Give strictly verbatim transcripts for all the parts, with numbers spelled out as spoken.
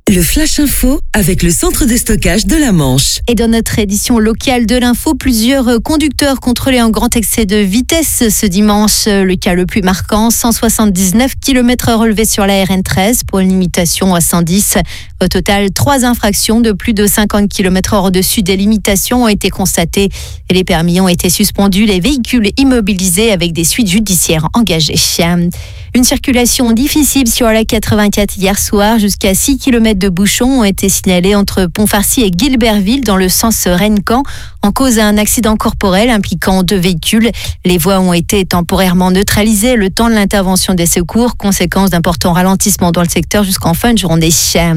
Le Flash Info avec le centre de stockage de la Manche. Et dans notre édition locale de l'info, plusieurs conducteurs contrôlés en grand excès de vitesse ce dimanche. Le cas le plus marquant, cent soixante-dix-neuf kilomètres heure relevés sur la R N treize pour une limitation à cent dix. Au total, trois infractions de plus de cinquante kilomètres heure au-dessus des limitations ont été constatées. Et les permis ont été suspendus, les véhicules immobilisés avec des suites judiciaires engagées. Une circulation difficile sur la quatre-vingt-quatre hier soir. Jusqu'à six kilomètres de bouchons ont été signalés entre Pont-Farcy et Guilberville dans le sens Rennes-Caen en cause d'un accident corporel impliquant deux véhicules. Les voies ont été temporairement neutralisées le temps de l'intervention des secours, conséquence d'importants ralentissements dans le secteur jusqu'en fin de journée.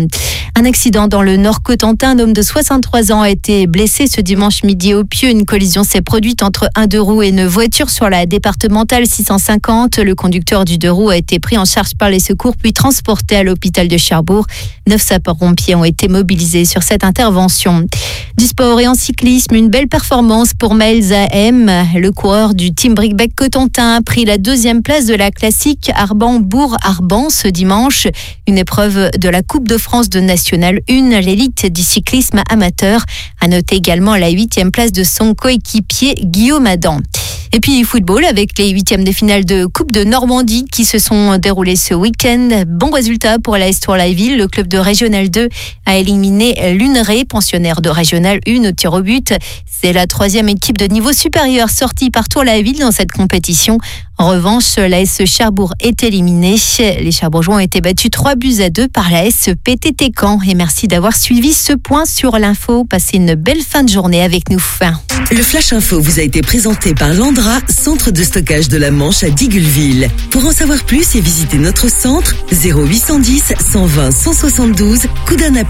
Un accident dans le Nord-Cotentin, un homme de soixante-trois ans a été blessé ce dimanche midi au Pieux. Une collision s'est produite entre un deux roues et une voiture sur la départementale six cent cinquante. Le conducteur du deux roues a été pris en charge par les secours puis transporté à l'hôpital de Cherbourg. Neuf sapeurs-pompiers ont été mobilisés sur cette intervention. Du sport et en cyclisme, une belle performance pour Maël Zahem. Le coureur du Team Brickbeck Cotentin a pris la deuxième place de la classique Arban-Bourg-Arban ce dimanche. Une épreuve de la Coupe de France de National un, l'élite du cyclisme amateur. À noter également la huitième place de son coéquipier Guillaume Adam. Et puis football avec les huitièmes de finale de Coupe de Normandie qui se sont déroulés ce week-end. Bon résultat pour l'A S Tour-la-Ville. Le club de Régional deux a éliminé l'Uneray, pensionnaire de Régional un au tir au but. C'est la troisième équipe de niveau supérieur sortie par Tour-la-Ville dans cette compétition. En revanche, l'A S Cherbourg est éliminée. Les Cherbourgeois ont été battus trois buts à deux par l'A S P T T Caen. Et merci d'avoir suivi ce point sur l'info. Passez une belle fin de journée avec nous. Le Flash Info vous a été présenté par Landra, centre de stockage de la Manche à Digulleville. Pour en savoir plus et visiter notre centre, zéro huit cent dix, cent vingt, cent soixante-douze, coup d'un appel.